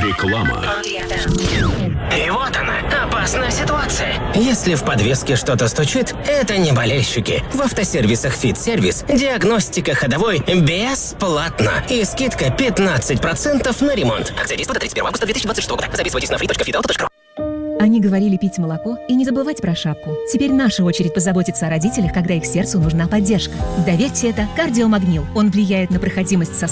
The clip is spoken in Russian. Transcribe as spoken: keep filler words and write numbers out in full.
Реклама. И вот она, опасная ситуация. Если в подвеске что-то стучит, это не болельщики. В автосервисах «Фит-сервис» диагностика ходовой бесплатно. И скидка пятнадцать процентов на ремонт. Акция действует до тридцать первого августа две тысячи двадцать шестого года. Записывайтесь на фри точка фит авто точка ру. Они говорили пить молоко и не забывать про шапку. Теперь наша очередь позаботиться о родителях, когда их сердцу нужна поддержка. Доверьте это кардиомагнил. Он влияет на проходимость сосудов